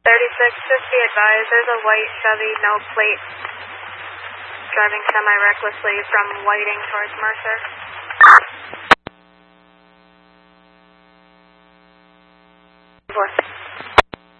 36, just be advised, there's a white Chevy, no plate, driving semi-recklessly from Whiting towards Mercer. Four.